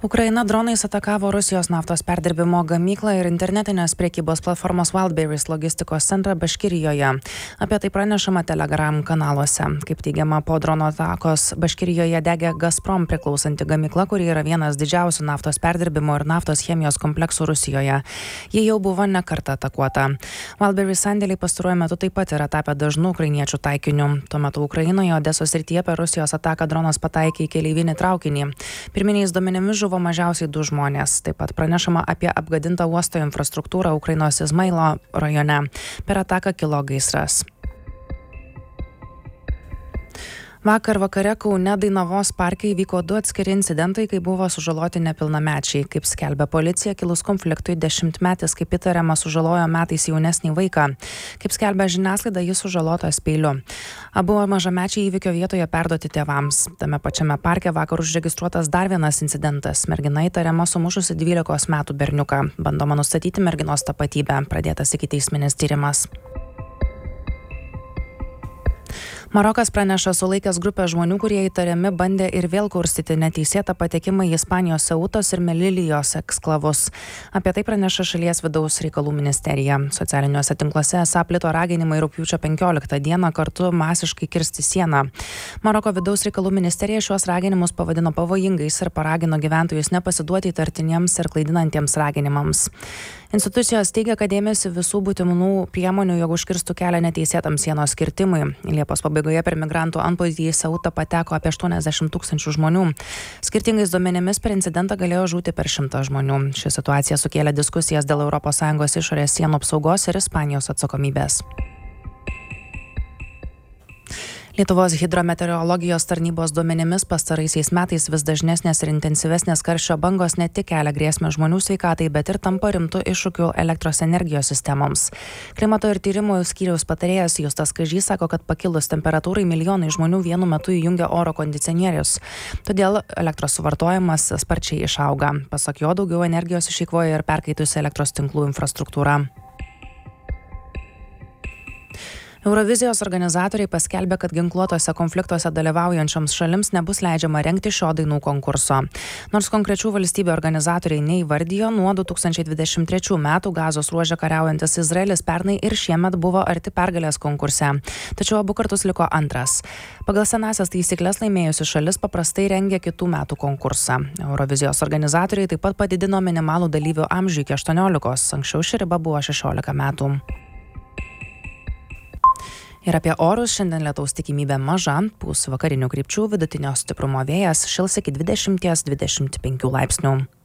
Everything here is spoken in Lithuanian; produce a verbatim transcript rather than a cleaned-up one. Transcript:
Ukraina dronais atakavo Rusijos naftos perdirbimo gamyklą ir internetinės prekybos platformos Wildberries logistikos centrą Baškirijoje. Apie tai pranešama Telegram kanaluose. Kaip teigiama, po drono atakos Baškirijoje degė Gazprom priklausanti gamykla, kuri yra vienas didžiausių naftos perdirbimo ir naftos chemijos kompleksų Rusijoje. Ji jau buvo ne kartą atakuota. Wildberries sandėliai pastaruoju metu taip pat yra tapę dažnų ukrainiečių taikiniu. Tuo metu Ukrainoje Odesos srityje per Rusijos ataką dronas pataikė į keleivinį traukinį. Pirminiais duomenimis žuvo mažiausiai du žmonės. Taip pat pranešama apie apgadintą uosto infrastruktūrą Ukrainos Izmailo rajone. Per ataką kilo gaisras. Vakar vakare Kaune Dainavos parke įvyko du atskiri incidentai, kai buvo sužaloti nepilnamečiai. Kaip skelbia policija, kilus konfliktui dešimtmetis, kaip įtariama, sužalojo metais jaunesnį vaiką. Kaip skelbia žiniasklaida, jis sužalotas peiliu. Abu mažamečiai įvykio vietoje perduoti tėvams. Tame pačiame parke vakar užregistruotas dar vienas incidentas. Mergina įtariama sumušusi dvylikos metų berniuką. Bandoma nustatyti merginos tapatybę. Pradėtas ikiteisminis tyrimas. Marokas praneša sulaikęs grupę žmonių, kurie įtariami bandė ir vėl kurstyti neteisėtą patekimą į Ispanijos Ceutos ir Melilijos eksklavus. Apie tai praneša šalies vidaus reikalų ministerija. Socialiniuose tinkluose esą plito raginimai rugpjūčio penkioliktą dieną kartu masiškai kirsti sieną. Maroko vidaus reikalų ministerija šiuos raginimus pavadino pavojingais ir paragino gyventojus nepasiduoti įtartiniems ir klaidinantiems raginimams. Institucijos teigia, kad ėmėsi visų būtinų priemonių, jog užkirstų kelią neteisėtam sienos kirtimui. Liepos pabaigoje per migrantų antplūdį į Ceutą pateko apie aštuoniasdešimt tūkstančių žmonių. Skirtingais duomenimis per incidentą galėjo žūti per šimtą žmonių. Ši situacija sukėlė diskusijas dėl Europos Sąjungos išorės sienų apsaugos ir Ispanijos atsakomybės. Lietuvos hidrometeorologijos tarnybos duomenimis pastaraisiais metais vis dažnesnės ir intensyvesnės karščio bangos ne tik kelia grėsmę žmonių sveikatai, bet ir tampa rimtu iššūkiu elektros energijos sistemoms. Klimato ir tyrimų skyriaus patarėjas Justas Kažys sako, kad pakilus temperatūrai milijonai žmonių vienu metu įjungia oro kondicionierius. Todėl elektros suvartojimas sparčiai išauga. Pasak jo, daugiau energijos išeikvoja ir perkaitusi elektros tinklų infrastruktūra. Eurovizijos organizatoriai paskelbė, kad ginkluotose konfliktuose dalyvaujančioms šalims nebus leidžiama rengti šio dainų konkurso. Nors konkrečių valstybių organizatoriai neįvardijo, nuo du tūkstančiai dvidešimt trečių metų Gazos ruože kariaujantis Izraelis pernai ir šiemet buvo arti pergalės konkurse. Tačiau abu kartus liko antras. Pagal senąsias taisyklės laimėjusi šalis paprastai rengia kitų metų konkursą. Eurovizijos organizatoriai taip pat padidino minimalų dalyvių amžių iki aštuoniolikos. Anksčiau ši riba buvo šešiolika metų. Ir apie orus šiandien lietaus tikimybė maža, pūs vakarinių krypčių, vidutinio stiprumo vėjas šils iki dvidešimt iki dvidešimt penkių laipsnių.